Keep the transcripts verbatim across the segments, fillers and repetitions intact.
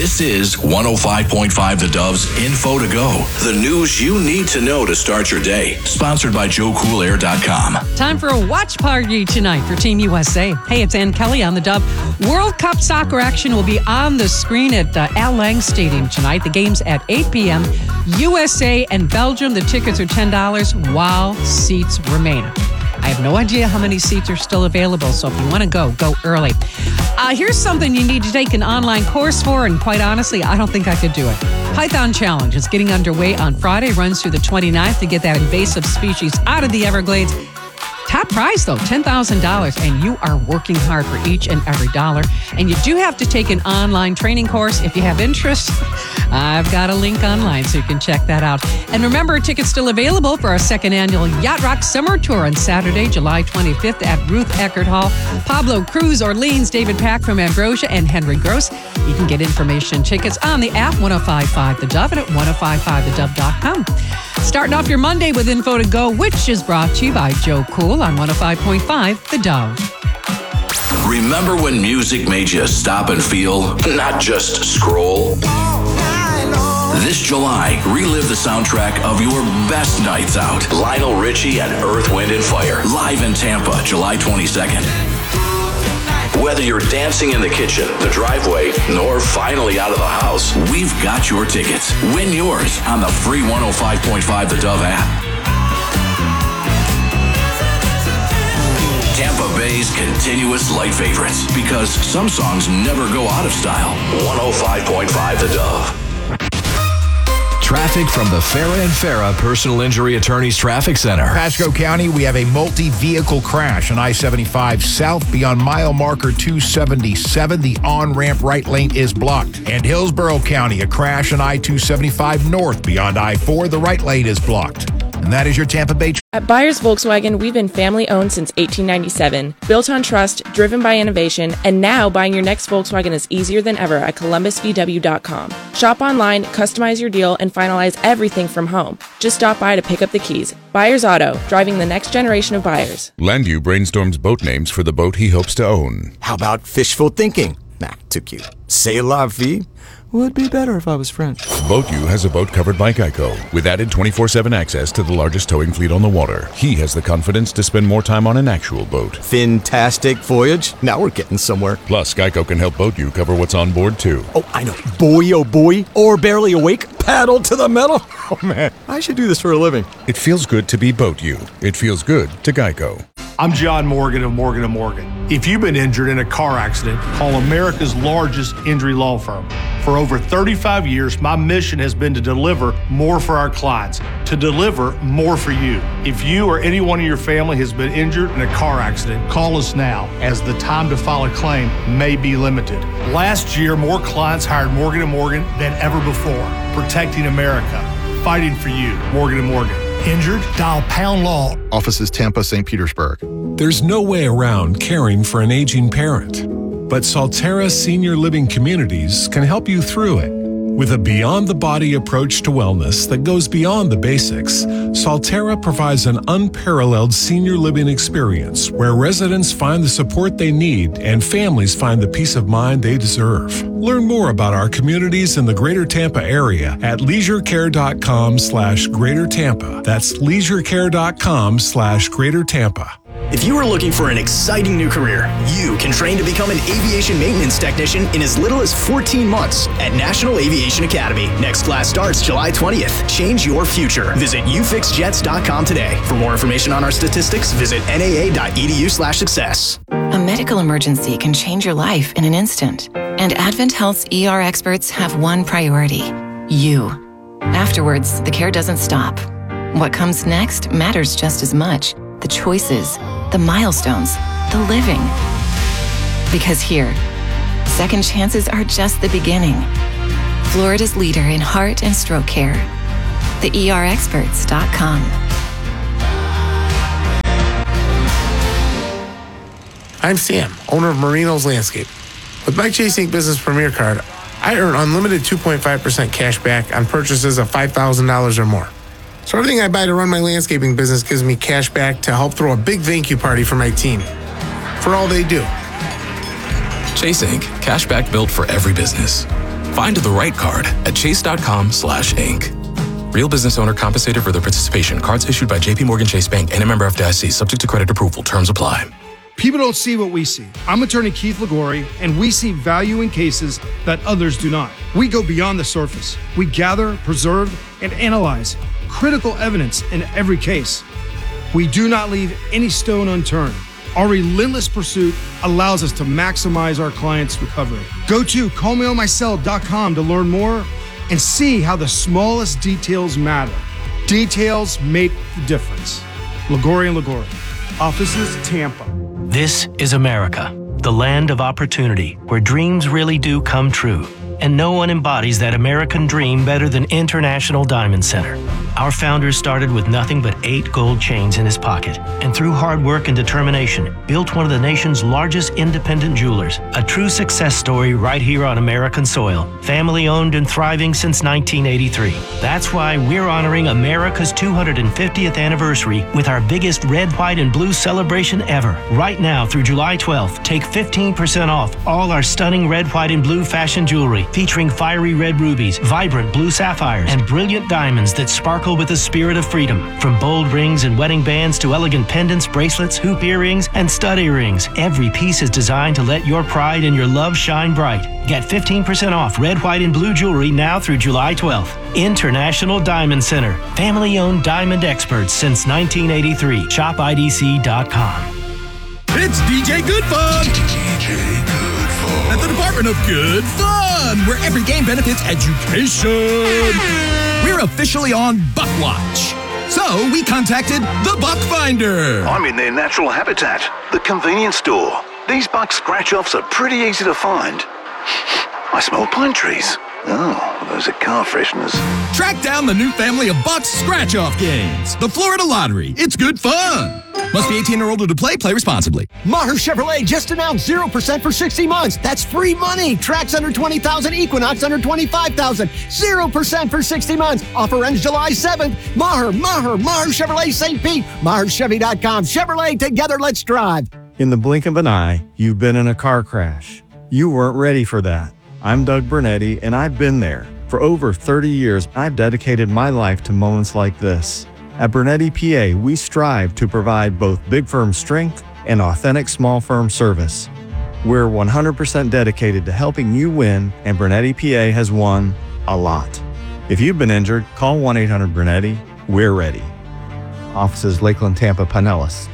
This is one oh five point five The Dove's Info to Go, the news you need to know to start your day. Sponsored by Joe Cool Air dot com. Time for a watch party tonight for Team U S A. Hey, it's Ann Kelly on The Dove. World Cup soccer action will be on the screen at uh, Al Lang Stadium tonight. The game's at eight p.m. U S A and Belgium. The tickets are ten dollars while seats remain. I have no idea how many seats are still available, so if you want to go, go early. Uh, here's something you need to take an online course for, and quite honestly, I don't think I could do it. Python Challenge is getting underway on Friday, runs through the twenty-ninth to get that invasive species out of the Everglades. Top prize, though, ten thousand dollars, and you are working hard for each and every dollar. And you do have to take an online training course. If you have interest, I've got a link online so you can check that out. And remember, tickets still available for our second annual Yacht Rock Summer Tour on Saturday, July twenty-fifth at Ruth Eckerd Hall. Pablo Cruz, Orleans, David Pack from Ambrosia, and Henry Gross. You can get information and tickets on the app one oh five point five The Dove and at ten fifty-five the dove dot com. Starting off your Monday with Info to Go, which is brought to you by Joe Cool on one oh five point five The Dove. Remember when music made you stop and feel, not just scroll? This July, relive the soundtrack of your best nights out. Lionel Richie and Earth, Wind and Fire, live in Tampa, July twenty-second. Whether you're dancing in the kitchen, the driveway, or finally out of the house, we've got your tickets. Win yours on the free one oh five point five The Dove app. Tampa Bay's continuous light favorites, because some songs never go out of style. one oh five point five The Dove. Traffic from the Farah and Farah Personal Injury Attorneys Traffic Center. Pasco County, we have a multi-vehicle crash on I seventy-five south beyond mile marker two seventy-seven. The on-ramp right lane is blocked. And Hillsborough County, a crash on I two seventy-five north beyond I four. The right lane is blocked. And that is your Tampa Bay. At Byers Volkswagen, we've been family-owned since eighteen ninety-seven, built on trust, driven by innovation, and now buying your next Volkswagen is easier than ever at columbus v w dot com. Shop online, customize your deal, and finalize everything from home. Just stop by to pick up the keys. Byers Auto, driving the next generation of buyers. Landu brainstorms boat names for the boat he hopes to own. How about fishful thinking? Nah, too cute. C'est la vie? Would be better if I was French. BoatU has a boat covered by Geico, with added twenty-four seven access to the largest towing fleet on the water. He has the confidence to spend more time on an actual boat. Fantastic voyage. Now we're getting somewhere. Plus, Geico can help BoatU cover what's on board, too. Oh, I know. Boy, oh boy. Or barely awake. Paddle to the metal. Oh, man. I should do this for a living. It feels good to be BoatU. It feels good to Geico. I'm John Morgan of Morgan and Morgan. If you've been injured in a car accident, call America's largest injury law firm. For over thirty-five years, my mission has been to deliver more for our clients, to deliver more for you. If you or anyone in your family has been injured in a car accident, call us now, as the time to file a claim may be limited. Last year, more clients hired Morgan and Morgan than ever before, protecting America, fighting for you. Morgan and Morgan. Injured? Dial Pound Law. Offices Tampa, Saint Petersburg. There's no way around caring for an aging parent, but Solterra Senior Living Communities can help you through it. With a beyond-the-body approach to wellness that goes beyond the basics, Solterra provides an unparalleled senior living experience where residents find the support they need and families find the peace of mind they deserve. Learn more about our communities in the Greater Tampa area at leisurecare.com slash Greater Tampa. That's leisurecare.com slash Greater Tampa. If you are looking for an exciting new career, you can train to become an aviation maintenance technician in as little as fourteen months at National Aviation Academy. Next class starts July twentieth. Change your future. Visit u fix jets dot com today. For more information on our statistics, visit n a a dot e d u slash success. A medical emergency can change your life in an instant. And Advent Health's E R experts have one priority: you. Afterwards, the care doesn't stop. What comes next matters just as much. The choices, the milestones, the living. Because here, second chances are just the beginning. Florida's leader in heart and stroke care. the e r experts dot com. I'm Sam, owner of Marino's Landscape. With my Chase Incorporated. Business Premier Card, I earn unlimited two point five percent cash back on purchases of five thousand dollars or more. So everything I buy to run my landscaping business gives me cash back to help throw a big thank you party for my team, for all they do. Chase Incorporated. Cashback built for every business. Find the right card at chase.com slash Inc. Real business owner compensated for their participation. Cards issued by J P Morgan Chase Bank and a member F D I C. Subject to credit approval. Terms apply. People don't see what we see. I'm attorney Keith Lagori, and we see value in cases that others do not. We go beyond the surface. We gather, preserve, and analyze critical evidence in every case. We do not leave any stone unturned. Our relentless pursuit allows us to maximize our clients' recovery. Go to call me on my cell dot com to learn more and see how the smallest details matter. Details make the difference. Lagori and Lagori. Offices, Tampa. This is America, the land of opportunity, where dreams really do come true. And no one embodies that American dream better than International Diamond Center. Our founder started with nothing but eight gold chains in his pocket, and through hard work and determination, built one of the nation's largest independent jewelers. A true success story right here on American soil. Family owned and thriving since nineteen eighty-three. That's why we're honoring America's two hundred fiftieth anniversary with our biggest red, white, and blue celebration ever. Right now through July twelfth, take fifteen percent off all our stunning red, white, and blue fashion jewelry, featuring fiery red rubies, vibrant blue sapphires, and brilliant diamonds that sparkle with the spirit of freedom. From bold rings and wedding bands to elegant pendants, bracelets, hoop earrings, and stud earrings, every piece is designed to let your pride and your love shine bright. Get fifteen percent off red, white, and blue jewelry now through July twelfth. International Diamond Center. Family-owned diamond experts since nineteen eighty-three. shop I D C dot com. It's D J Good Fun! D J Good Fun! At the Department of Good Fun, where every game benefits education. We're officially on Buck Watch. So we contacted the Buck Finder. I'm in their natural habitat, the convenience store. These buck scratch-offs are pretty easy to find. I smell pine trees. Oh, those are car fresheners. Track down the new family of Bucks scratch-off games. The Florida Lottery. It's good fun. Must be eighteen or older to play. Play responsibly. Maher Chevrolet just announced zero percent for sixty months. That's free money. Tracks under twenty thousand, Equinox under twenty-five thousand. zero percent for sixty months. Offer ends July seventh. Maher, Maher, Maher Chevrolet Saint Pete. Maher Chevy dot com. Chevrolet, together let's drive. In the blink of an eye, you've been in a car crash. You weren't ready for that. I'm Doug Bernetti, and I've been there. For over thirty years, I've dedicated my life to moments like this. At Bernetti P A, we strive to provide both big firm strength and authentic small firm service. We're one hundred percent dedicated to helping you win, and Bernetti P A has won a lot. If you've been injured, call one eight hundred Bernetti. We're ready. Offices Lakeland, Tampa, Pinellas.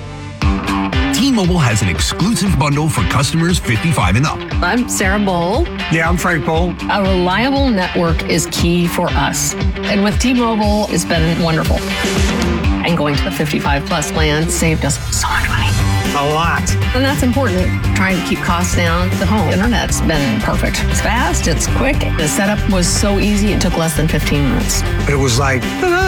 T-Mobile has an exclusive bundle for customers fifty-five and up. I'm Sarah Bowl. Yeah, I'm Frank Bowl. A reliable network is key for us. And with T-Mobile, it's been wonderful. And going to the fifty-five plus plan saved us so much money. A lot. And that's important. Trying to keep costs down. The home internet's been perfect. It's fast, it's quick. The setup was so easy, it took less than fifteen minutes. It was like,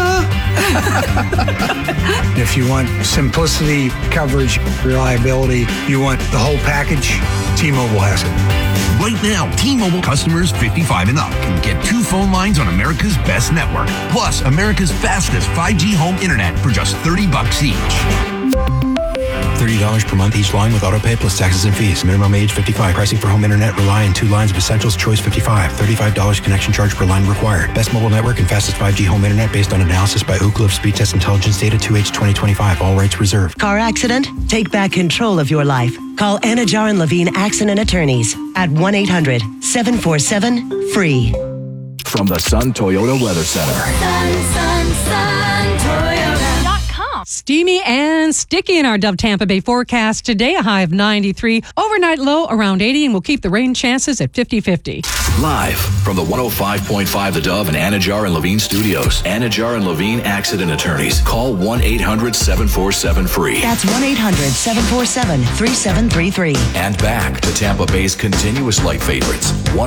if you want simplicity, coverage, reliability, you want the whole package, T-Mobile has it. Right now, T-Mobile customers fifty-five and up can get two phone lines on America's best network, plus America's fastest five G home internet for just thirty bucks each. thirty dollars per month each line with autopay plus taxes and fees. Minimum age fifty-five. Pricing for home internet rely on two lines of essentials. Choice fifty-five. thirty-five dollars connection charge per line required. Best mobile network and fastest five G home internet based on analysis by Ookla of Speed Test Intelligence Data two H twenty twenty-five. All rights reserved. Car accident? Take back control of your life. Call Anajar and Levine Accident Attorneys at one eight hundred seven four seven F R E E. From the Sun Toyota Weather Center. Sun, sun, sun, Toyota. Steamy and sticky in our Dove Tampa Bay forecast. Today, a high of ninety-three. Overnight low around eighty, and we'll keep the rain chances at fifty-fifty. Live from the one oh five point five The Dove and Anajar and Levine studios. Anajar and Levine Accident Attorneys. Call one eight hundred seven four seven F R E E. That's one eight hundred seven four seven three seven three three. And back to Tampa Bay's continuous light favorites.